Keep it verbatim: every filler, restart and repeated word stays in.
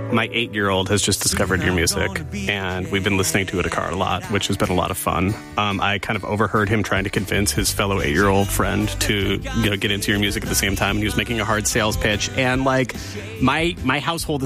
my eight-year-old has just discovered your music, and we've been listening to it a car a lot, which has been a lot of fun. Um, I kind of overheard him trying to convince his fellow eight-year-old friend to, you know, get into your music at the same time, and he was making a hard sales pitch. And like my my household